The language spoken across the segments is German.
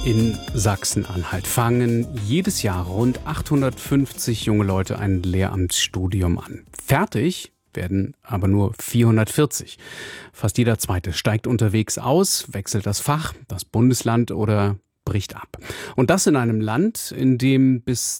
In Sachsen-Anhalt fangen jedes Jahr rund 850 junge Leute ein Lehramtsstudium an. Fertig werden aber nur 440. Fast jeder Zweite steigt unterwegs aus, wechselt das Fach, das Bundesland oder bricht ab. Und das in einem Land, in dem bis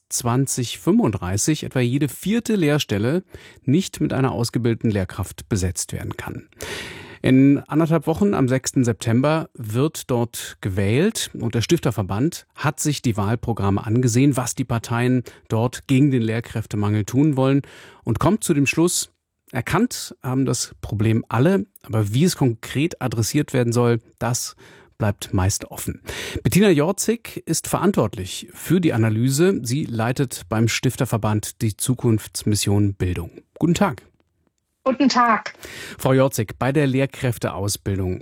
2035 etwa jede 4. Lehrstelle nicht mit einer ausgebildeten Lehrkraft besetzt werden kann. In 1,5 Wochen, am 6. September, wird dort gewählt und der Stifterverband hat sich die Wahlprogramme angesehen, was die Parteien dort gegen den Lehrkräftemangel tun wollen und kommt zu dem Schluss, erkannt haben das Problem alle, aber wie es konkret adressiert werden soll, das bleibt meist offen. Bettina Jorzig ist verantwortlich für die Analyse. Sie leitet beim Stifterverband die Zukunftsmission Bildung. Guten Tag. Guten Tag. Frau Jorzig, bei der Lehrkräfteausbildung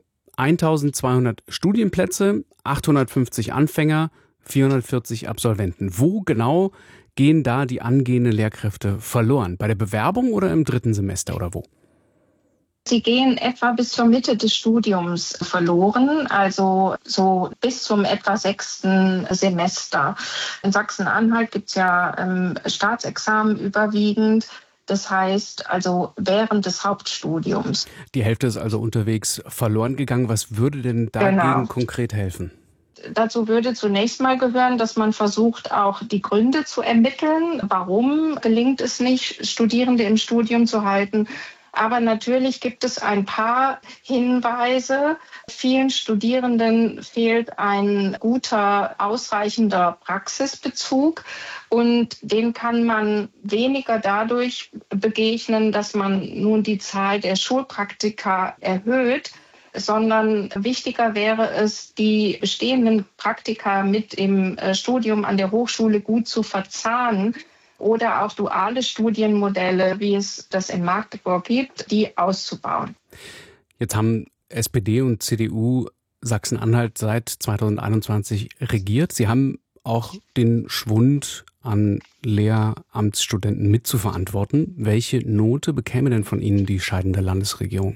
1200 Studienplätze, 850 Anfänger, 440 Absolventen. Wo genau gehen da die angehenden Lehrkräfte verloren? Bei der Bewerbung oder im 3. Semester oder wo? Sie gehen etwa bis zur Mitte des Studiums verloren, also so bis zum etwa 6. Semester. In Sachsen-Anhalt gibt es ja Staatsexamen überwiegend. Das heißt also während des Hauptstudiums. Die Hälfte ist also unterwegs verloren gegangen. Was würde denn dagegen konkret helfen? Dazu würde zunächst mal gehören, dass man versucht, auch die Gründe zu ermitteln. Warum gelingt es nicht, Studierende im Studium zu halten? Aber natürlich gibt es ein paar Hinweise. Vielen Studierenden fehlt ein guter, ausreichender Praxisbezug. Und den kann man weniger dadurch begegnen, dass man nun die Zahl der Schulpraktika erhöht, sondern wichtiger wäre es, die bestehenden Praktika mit dem Studium an der Hochschule gut zu verzahnen oder auch duale Studienmodelle, wie es das in Magdeburg gibt, die auszubauen. Jetzt haben SPD und CDU Sachsen-Anhalt seit 2021 regiert. Sie haben auch den Schwund an Lehramtsstudenten mitzuverantworten. Welche Note bekäme denn von Ihnen die scheidende Landesregierung?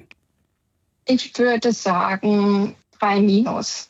Ich würde sagen 3-.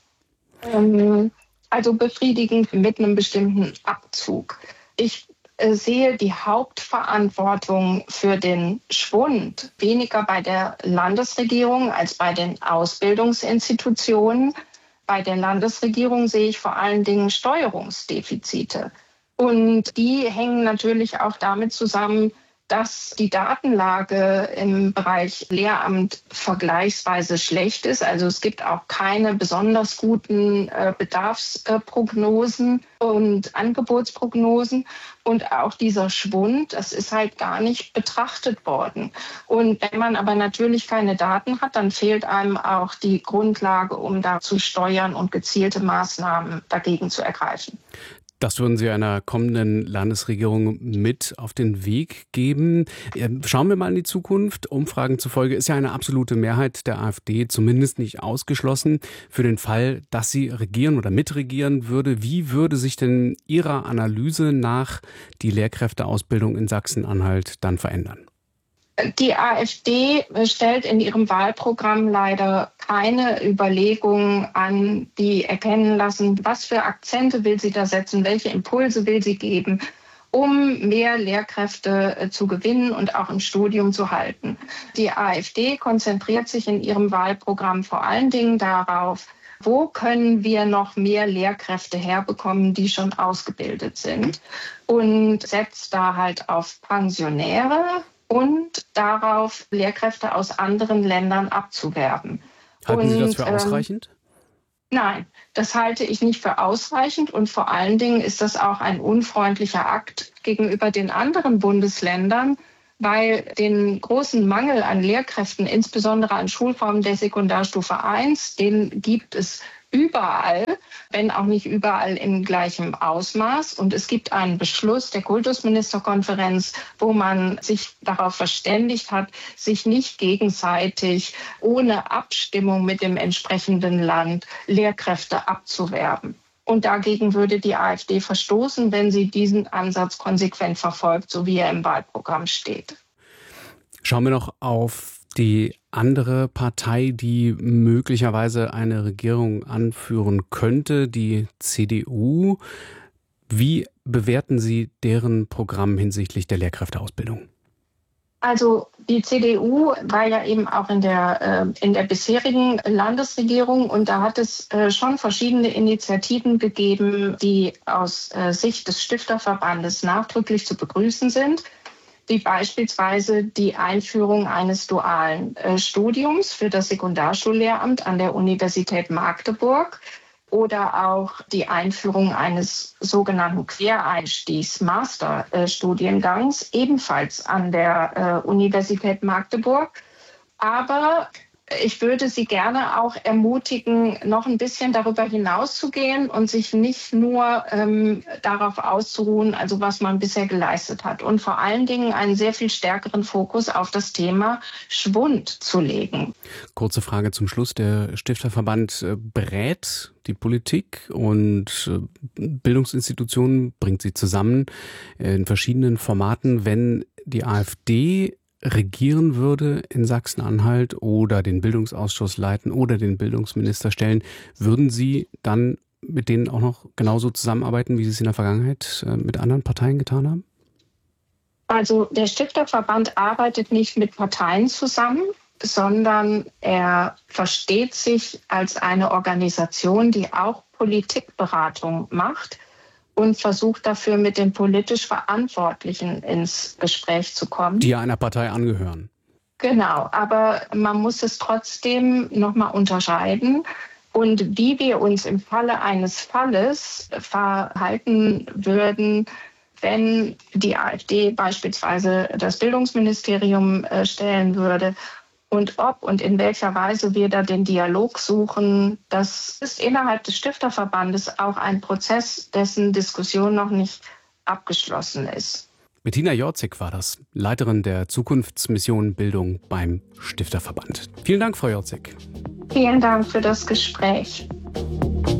Also befriedigend mit einem bestimmten Abzug. Ich sehe die Hauptverantwortung für den Schwund weniger bei der Landesregierung als bei den Ausbildungsinstitutionen. Bei der Landesregierung sehe ich vor allen Dingen Steuerungsdefizite. Und die hängen natürlich auch damit zusammen, dass die Datenlage im Bereich Lehramt vergleichsweise schlecht ist. Also es gibt auch keine besonders guten Bedarfsprognosen und Angebotsprognosen. Und auch dieser Schwund, das ist halt gar nicht betrachtet worden. Und wenn man aber natürlich keine Daten hat, dann fehlt einem auch die Grundlage, um da zu steuern und gezielte Maßnahmen dagegen zu ergreifen. Das würden Sie einer kommenden Landesregierung mit auf den Weg geben. Schauen wir mal in die Zukunft. Umfragen zufolge ist ja eine absolute Mehrheit der AfD zumindest nicht ausgeschlossen. Für den Fall, dass sie regieren oder mitregieren würde, wie würde sich denn Ihrer Analyse nach die Lehrkräfteausbildung in Sachsen-Anhalt dann verändern? Die AfD stellt in ihrem Wahlprogramm leider keine Überlegungen an, die erkennen lassen, was für Akzente will sie da setzen, welche Impulse will sie geben, um mehr Lehrkräfte zu gewinnen und auch im Studium zu halten. Die AfD konzentriert sich in ihrem Wahlprogramm vor allen Dingen darauf, wo können wir noch mehr Lehrkräfte herbekommen, die schon ausgebildet sind, und setzt da halt auf Pensionäre und darauf, Lehrkräfte aus anderen Ländern abzuwerben. Halten Sie das für ausreichend? Nein, das halte ich nicht für ausreichend. Und vor allen Dingen ist das auch ein unfreundlicher Akt gegenüber den anderen Bundesländern, weil den großen Mangel an Lehrkräften, insbesondere an Schulformen der Sekundarstufe 1, den gibt es überall, wenn auch nicht überall in gleichem Ausmaß. Und es gibt einen Beschluss der Kultusministerkonferenz, wo man sich darauf verständigt hat, sich nicht gegenseitig ohne Abstimmung mit dem entsprechenden Land Lehrkräfte abzuwerben. Und dagegen würde die AfD verstoßen, wenn sie diesen Ansatz konsequent verfolgt, so wie er im Wahlprogramm steht. Schauen wir noch auf Die andere Partei, die möglicherweise eine Regierung anführen könnte, die CDU. Wie bewerten Sie deren Programm hinsichtlich der Lehrkräfteausbildung? Also die CDU war ja eben auch in der bisherigen Landesregierung und da hat es schon verschiedene Initiativen gegeben, die aus Sicht des Stifterverbandes nachdrücklich zu begrüßen sind, wie beispielsweise die Einführung eines dualen Studiums für das Sekundarschullehramt an der Universität Magdeburg oder auch die Einführung eines sogenannten Quereinstiegs-Masterstudiengangs, ebenfalls an der Universität Magdeburg. Aber ich würde Sie gerne auch ermutigen, noch ein bisschen darüber hinauszugehen und sich nicht nur darauf auszuruhen, also was man bisher geleistet hat. Und vor allen Dingen einen sehr viel stärkeren Fokus auf das Thema Schwund zu legen. Kurze Frage zum Schluss. Der Stifterverband berät die Politik und Bildungsinstitutionen, bringt sie zusammen in verschiedenen Formaten. Wenn die AfD regieren würde in Sachsen-Anhalt oder den Bildungsausschuss leiten oder den Bildungsminister stellen, würden Sie dann mit denen auch noch genauso zusammenarbeiten, wie Sie es in der Vergangenheit mit anderen Parteien getan haben? Also der Stifterverband arbeitet nicht mit Parteien zusammen, sondern er versteht sich als eine Organisation, die auch Politikberatung macht und versucht dafür mit den politisch Verantwortlichen ins Gespräch zu kommen. Die einer Partei angehören. Genau, aber man muss es trotzdem nochmal unterscheiden. Und wie wir uns im Falle eines Falles verhalten würden, wenn die AfD beispielsweise das Bildungsministerium stellen würde, und ob und in welcher Weise wir da den Dialog suchen, das ist innerhalb des Stifterverbandes auch ein Prozess, dessen Diskussion noch nicht abgeschlossen ist. Bettina Jorzig war das, Leiterin der Zukunftsmission Bildung beim Stifterverband. Vielen Dank, Frau Jorzig. Vielen Dank für das Gespräch.